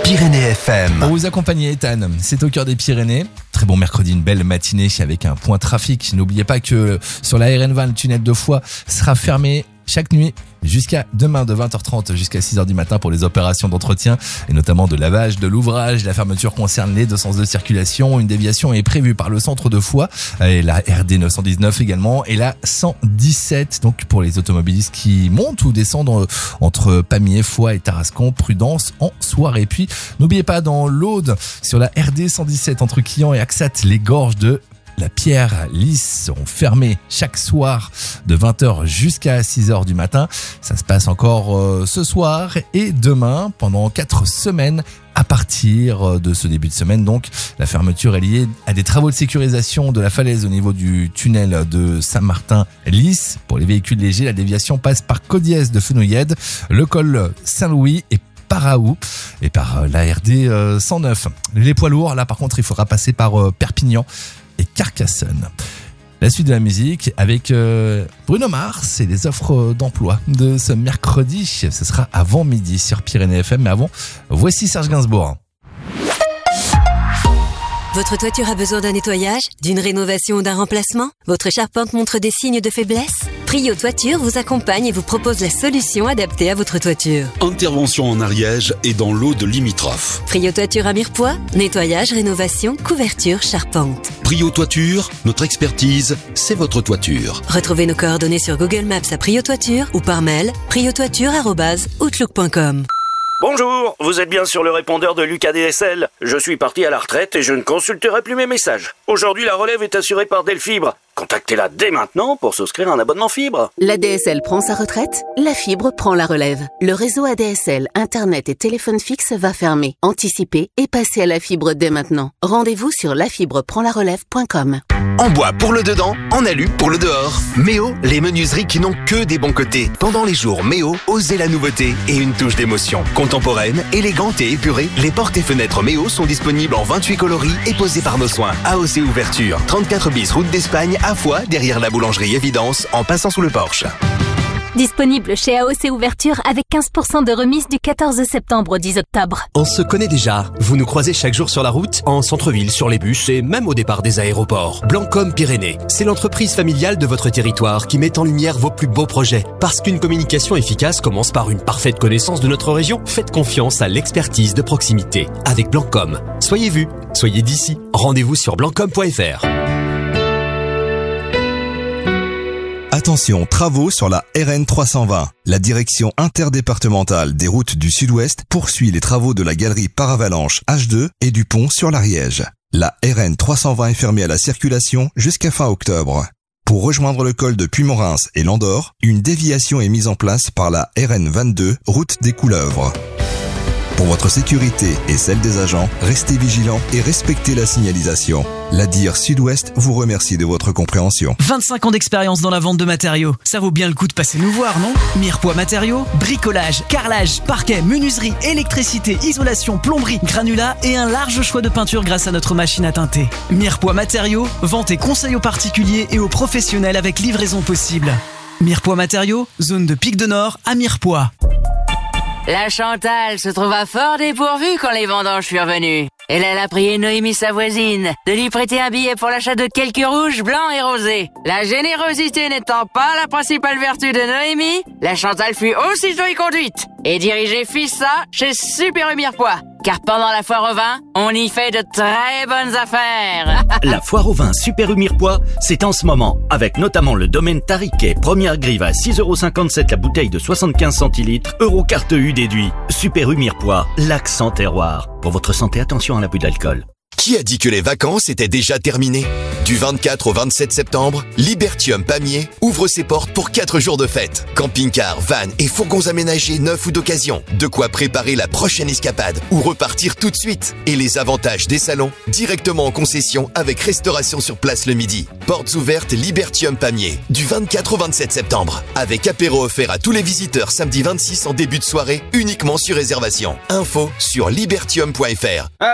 Pyrénées FM. Pour vous accompagner, Ethan, c'est au cœur des Pyrénées. Très bon mercredi, une belle matinée avec un point trafic. N'oubliez pas que sur la RN20, le tunnel de Foix sera fermé chaque nuit jusqu'à demain de 20h30 jusqu'à 6h du matin pour les opérations d'entretien et notamment de lavage de l'ouvrage. La fermeture concerne les deux sens de circulation. Une déviation est prévue par le centre de Foix et la RD 919 également et la 117. Donc pour les automobilistes qui montent ou descendent entre Pamiers, Foix et Tarascon, prudence en soirée. Puis n'oubliez pas dans l'Aude sur la RD 117 entre Quillan et Axat, les gorges de la Pierre Lys seront fermées chaque soir de 20h jusqu'à 6h du matin. Ça se passe encore ce soir et demain pendant 4 semaines. À partir de ce début de semaine, donc, la fermeture est liée à des travaux de sécurisation de la falaise au niveau du tunnel de Saint-Martin-Lys. Pour les véhicules légers, la déviation passe par Codiès de Fenouillède, le col Saint-Louis et Paraou et par la RD 109. Les poids lourds, là par contre, il faudra passer par Perpignan et Carcassonne. La suite de la musique avec Bruno Mars et les offres d'emploi de ce mercredi. Ce sera avant midi sur Pyrénées FM. Mais avant, voici Serge Gainsbourg. Votre toiture a besoin d'un nettoyage, d'une rénovation ou d'un remplacement? Votre charpente montre des signes de faiblesse? Prio Toiture vous accompagne et vous propose la solution adaptée à votre toiture. Intervention en Ariège et dans l'Aude limitrophe. Prio Toiture à Mirepoix, nettoyage, rénovation, couverture, charpente. Prio Toiture, notre expertise, c'est votre toiture. Retrouvez nos coordonnées sur Google Maps à Prio Toiture ou par mail priotoiture@outlook.com. Bonjour, vous êtes bien sur le répondeur de Lucas DSL. Je suis parti à la retraite et je ne consulterai plus mes messages. Aujourd'hui, la relève est assurée par Delfibre. Contactez-la dès maintenant pour souscrire un abonnement fibre. La DSL prend sa retraite, la fibre prend la relève. Le réseau ADSL, Internet et téléphone fixe va fermer. Anticipez et passez à la fibre dès maintenant. Rendez-vous sur lafibreprendlarelève.com. En bois pour le dedans, en alu pour le dehors. Méo, les menuiseries qui n'ont que des bons côtés. Pendant les jours Méo, osez la nouveauté et une touche d'émotion. Contemporaine, élégante et épurée, les portes et fenêtres Méo sont disponibles en 28 coloris et posées par nos soins. AOC Ouverture, 34 bis route d'Espagne, à Foix, derrière la boulangerie Évidence, en passant sous le porche. Disponible chez AOC Ouverture avec 15% de remise du 14 septembre au 10 octobre. On se connaît déjà. Vous nous croisez chaque jour sur la route, en centre-ville, sur les bus et même au départ des aéroports. Blancom Pyrénées, c'est l'entreprise familiale de votre territoire qui met en lumière vos plus beaux projets. Parce qu'une communication efficace commence par une parfaite connaissance de notre région, faites confiance à l'expertise de proximité. Avec Blancom, soyez vus, soyez d'ici. Rendez-vous sur blancom.fr. Attention, travaux sur la RN 320. La direction interdépartementale des routes du Sud-Ouest poursuit les travaux de la galerie Paravalanche H2 et du pont sur l'Ariège. La RN 320 est fermée à la circulation jusqu'à fin octobre. Pour rejoindre le col de Puymoreins et Landor, une déviation est mise en place par la RN 22, route des Couleuvres. Pour votre sécurité et celle des agents, restez vigilants et respectez la signalisation. La DIR Sud-Ouest vous remercie de votre compréhension. 25 ans d'expérience dans la vente de matériaux. Ça vaut bien le coup de passer nous voir, non? Mirepoix Matériaux, bricolage, carrelage, parquet, menuiserie, électricité, isolation, plomberie, granulat et un large choix de peinture grâce à notre machine à teinter. Mirepoix Matériaux, vente et conseil aux particuliers et aux professionnels avec livraison possible. Mirepoix Matériaux, zone de Pic de Nord à Mirepoix. La Chantal se trouva fort dépourvue quand les vendanges furent venues. Elle alla prier Noémie, sa voisine, de lui prêter un billet pour l'achat de quelques rouges, blancs et rosés. La générosité n'étant pas la principale vertu de Noémie, la Chantal fut aussitôt y conduite et dirigée Fissa chez Super U Mirepoix. Car pendant la foire au vin, on y fait de très bonnes affaires. La foire au vin Super U Mirepoix, c'est en ce moment, avec notamment le domaine Tariquet, première grive à 6,57€ la bouteille de 75 centilitres, euro carte U déduit. Super U Mirepoix, l'accent terroir. Pour votre santé, attention à l'abus d'alcool. Qui a dit que les vacances étaient déjà terminées? Du 24 au 27 septembre, Libertium Pamiers ouvre ses portes pour 4 jours de fête. Camping-car, van et fourgons aménagés neufs ou d'occasion. De quoi préparer la prochaine escapade ou repartir tout de suite. Et les avantages des salons, directement en concession avec restauration sur place le midi. Portes ouvertes Libertium Pamiers, du 24 au 27 septembre. Avec apéro offert à tous les visiteurs samedi 26 en début de soirée, uniquement sur réservation. Info sur libertium.fr.